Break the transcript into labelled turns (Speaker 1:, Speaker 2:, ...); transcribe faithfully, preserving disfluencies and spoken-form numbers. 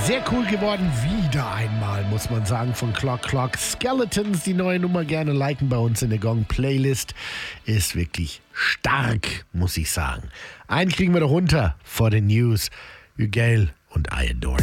Speaker 1: Sehr cool geworden, wieder einmal, muss man sagen, von Clock Clock Skeletons. Die neue Nummer gerne liken bei uns in der Gong-Playlist. Ist wirklich stark, muss ich sagen. Einen kriegen wir noch runter vor den News. Hugel und I Adore You.